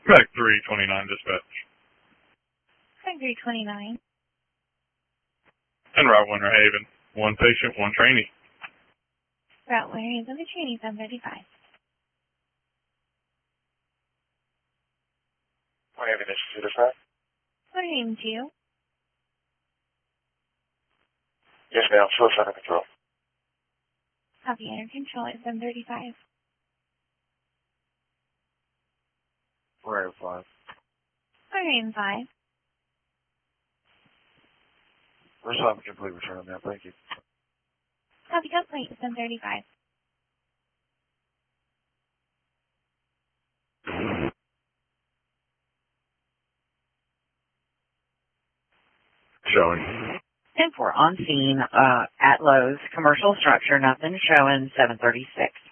Track 329 dispatch. Track 329. And Route Winter Haven. One patient, one trainee. Route Winter Haven, the trainee 735. Winter Haven, this is dispatch. Winter Haven 2. Yes, ma'am. Source under control. Copy, under control at 735. Winter Haven 5. Winter Haven 5. Resolve complete return, ma'am. Thank you. Copy, complete at 735. Showing. 10-4 on scene at Lowe's commercial structure, nothing showing, 736.